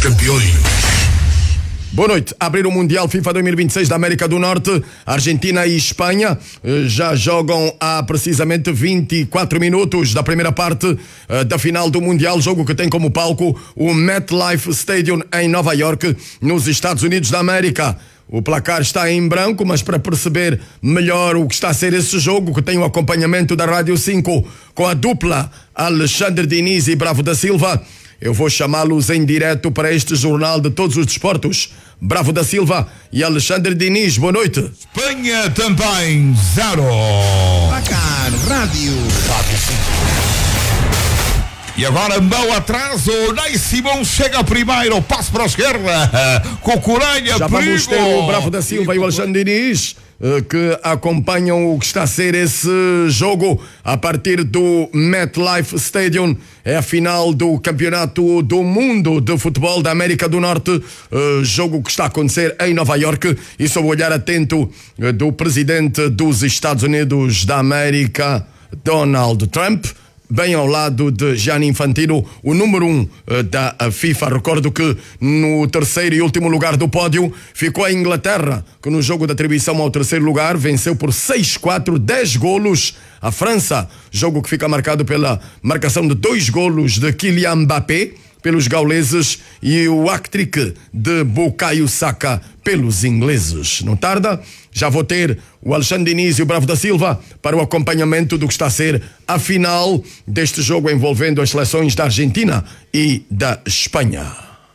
Campeões. Boa noite. Abrir o Mundial FIFA 2026 da América do Norte, Argentina e Espanha já jogam há precisamente 24 minutos da primeira parte da final do Mundial, jogo que tem como palco o MetLife Stadium em Nova York, nos Estados Unidos da América. O placar está em branco, mas para perceber melhor o que está a ser esse jogo, que tem o acompanhamento da Rádio 5 com a dupla Alexandre Diniz e Bravo da Silva, eu vou chamá-los em direto para este jornal de todos os desportos. Bravo da Silva e Alexandre Diniz, boa noite. Espanha também 0. Placar Rádio 5. E agora mão atrás, o Ney Simão chega primeiro, passo para a esquerda, Cucuranha, já perigo. Vamos ter o Bravo da Silva e o Alexandre Diniz, que acompanham o que está a ser esse jogo a partir do MetLife Stadium. É a final do Campeonato do Mundo de Futebol da América do Norte, jogo que está a acontecer em Nova York, e sob o olhar atento do presidente dos Estados Unidos da América, Donald Trump, bem ao lado de Gianni Infantino, o número 1 da FIFA. Recordo que no terceiro e último lugar do pódio ficou a Inglaterra, que no jogo de atribuição ao terceiro lugar venceu por 6-4, 10 golos a França, jogo que fica marcado pela marcação de 2 golos de Kylian Mbappé pelos gauleses e o hat-trick de Bukayo Saka pelos ingleses. Não tarda, já vou ter o Alexandre Diniz e o Bravo da Silva para o acompanhamento do que está a ser a final deste jogo envolvendo as seleções da Argentina e da Espanha.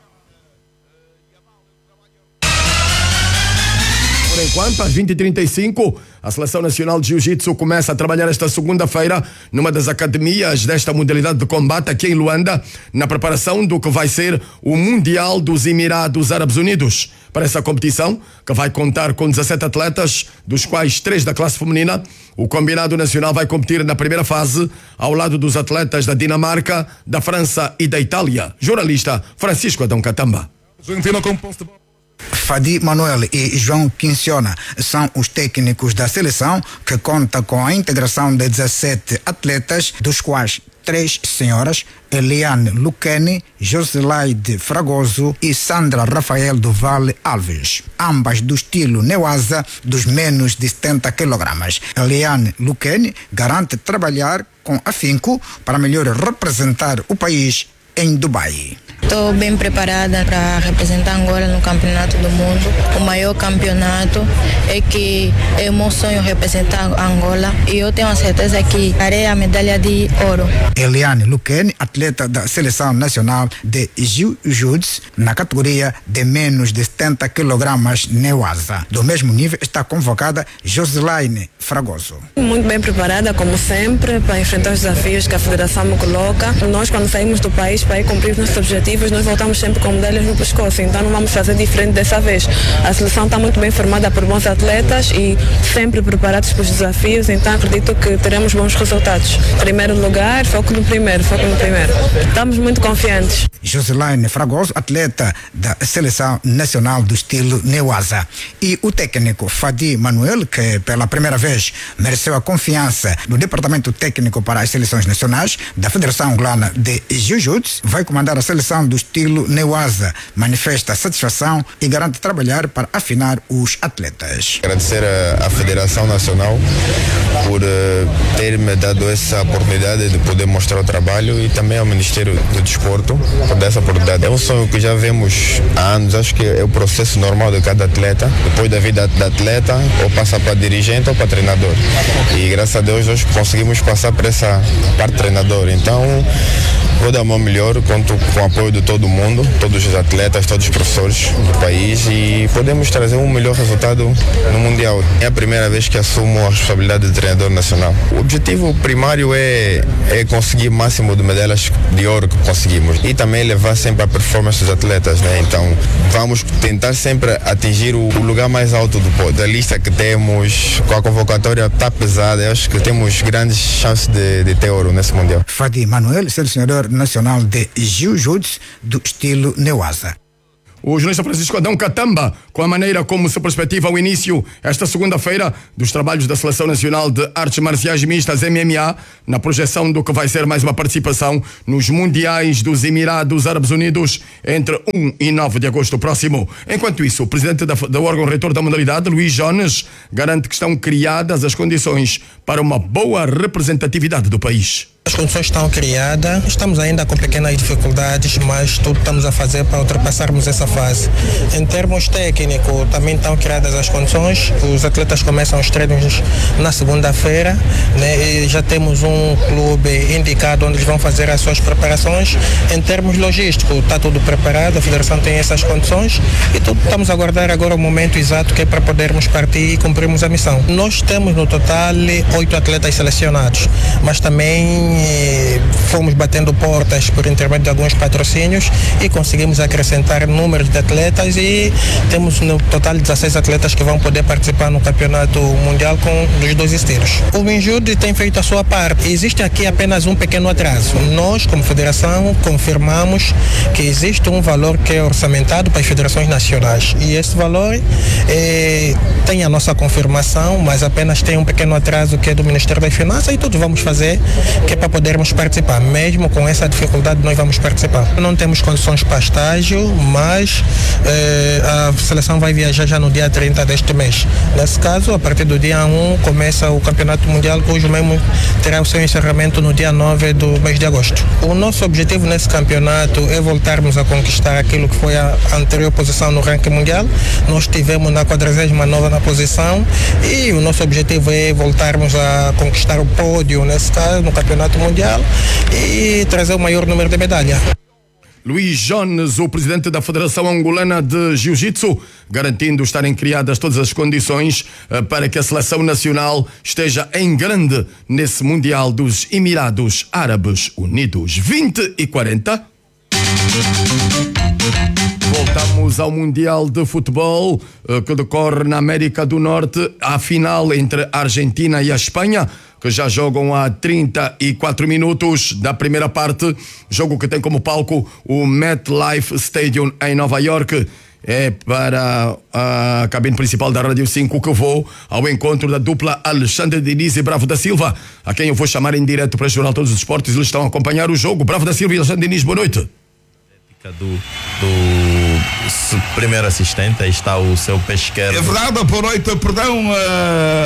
Por enquanto, às 20h35, a Seleção Nacional de Jiu-Jitsu começa a trabalhar esta segunda-feira numa das academias desta modalidade de combate aqui em Luanda, na preparação do que vai ser o Mundial dos Emirados Árabes Unidos. Para essa competição, que vai contar com 17 atletas, dos quais 3 da classe feminina, o combinado nacional vai competir na primeira fase ao lado dos atletas da Dinamarca, da França e da Itália. Jornalista Francisco Adão Catamba. Fadi Manuel e João Quinciona são os técnicos da seleção, que conta com a integração de 17 atletas, dos quais 3 senhoras: Eliane Luquene, Joselaide Fragoso e Sandra Rafael do Vale Alves, ambas do estilo Neuasa, dos menos de 70 kg. Eliane Luquene garante trabalhar com afinco para melhor representar o país em Dubai. Estou bem preparada para representar Angola no Campeonato do Mundo. O maior campeonato é que é o meu sonho representar Angola, e eu tenho a certeza que darei a medalha de ouro. Eliane Luquene, atleta da Seleção Nacional de Jiu-Jitsu na categoria de menos de 70 kg Neuasa. Do mesmo nível está convocada Joselaine Fragoso. Muito bem preparada, como sempre, para enfrentar os desafios que a Federação me coloca. Nós, quando saímos do país para ir cumprir os nossos objetivos, nós voltamos sempre com medalhas no pescoço, então não vamos fazer diferente dessa vez. A seleção está muito bem formada por bons atletas e sempre preparados para os desafios, então acredito que teremos bons resultados. Primeiro lugar, foco no primeiro. Estamos muito confiantes. Joselaine Fragoso, atleta da Seleção Nacional do estilo Neuasa. E o técnico Fadi Manuel, que pela primeira vez mereceu a confiança do Departamento Técnico para as Seleções Nacionais da Federação Angolana de Jiu-Jitsu, vai comandar a seleção do estilo Neuasa, manifesta satisfação e garante trabalhar para afinar os atletas. Agradecer à Federação Nacional por ter-me dado essa oportunidade de poder mostrar o trabalho, e também ao Ministério do Desporto por dar essa oportunidade. É um sonho que já vemos há anos, acho que é o processo normal de cada atleta. Depois da vida da atleta, ou passa para dirigente ou para treinador. E graças a Deus hoje conseguimos passar por essa parte treinador. Então, vou dar o meu melhor, conto com o apoio de todo mundo, todos os atletas, todos os professores do país, e podemos trazer um melhor resultado no Mundial. É a primeira vez que assumo a responsabilidade de treinador nacional. O objetivo primário é conseguir o máximo de medalhas de ouro que conseguimos, e também levar sempre a performance dos atletas, né? Então vamos tentar sempre atingir o lugar mais alto do pódio. A lista que temos, com a convocatória está pesada, eu acho que temos grandes chances de ter ouro nesse Mundial. Fadi Manuel, selecionador nacional de Jiu-Jitsu do estilo Neuasa. o jornalista Francisco Adão Catamba com a maneira como se perspectiva o início esta segunda-feira dos trabalhos da Seleção Nacional de Artes Marciais Mistas MMA na projeção do que vai ser mais uma participação nos Mundiais dos Emirados Árabes Unidos entre 1 e 9 de agosto próximo. Enquanto isso, o presidente do órgão reitor da modalidade, Luís Jones, garante que estão criadas as condições para uma boa representatividade do país. As condições estão criadas, estamos ainda com pequenas dificuldades, mas tudo estamos a fazer para ultrapassarmos essa fase. Em termos técnicos, também estão criadas as condições, os atletas começam os treinos na segunda-feira, né, e já temos um clube indicado onde eles vão fazer as suas preparações. Em termos logísticos, está tudo preparado, a Federação tem essas condições e tudo estamos a aguardar agora o momento exato que é para podermos partir e cumprirmos a missão. Nós temos no total 8 atletas selecionados, mas também fomos batendo portas por intermédio de alguns patrocínios e conseguimos acrescentar números de atletas e temos no total 16 atletas que vão poder participar no campeonato mundial dos 2 estilos. O Minjude tem feito a sua parte. Existe aqui apenas um pequeno atraso. Nós, como federação, confirmamos que existe um valor que é orçamentado para as federações nacionais e esse valor tem a nossa confirmação, mas apenas tem um pequeno atraso que é do Ministério das Finanças e tudo vamos fazer que é para podermos participar. Mesmo com essa dificuldade, nós vamos participar. Não temos condições para estágio, mas a seleção vai viajar já no dia 30 deste mês. Nesse caso, a partir do dia 1 começa o Campeonato Mundial, cujo mesmo terá o seu encerramento no dia 9 do mês de agosto. O nosso objetivo nesse campeonato é voltarmos a conquistar aquilo que foi a anterior posição no ranking mundial. Nós estivemos na 49ª posição e o nosso objetivo é voltarmos a conquistar o pódio, nesse caso, no Campeonato Mundial e trazer o maior número de medalhas. Luís Jones, o presidente da Federação Angolana de Jiu-Jitsu, garantindo estarem criadas todas as condições para que a seleção nacional esteja em grande nesse Mundial dos Emirados Árabes Unidos. 20:40. Voltamos ao Mundial de Futebol que decorre na América do Norte, a final entre a Argentina e a Espanha, que já jogam há 34 minutos da primeira parte, jogo que tem como palco o MetLife Stadium em Nova York. É para a cabine principal da Rádio 5 que vou ao encontro da dupla Alexandre Diniz e Bravo da Silva, a quem eu vou chamar em direto para o Jornal Todos os Esportes. Eles estão a acompanhar o jogo. Bravo da Silva e Alexandre Diniz, boa noite. Do primeiro assistente, aí está o seu Pesqueiro. É verdade, boa noite, perdão,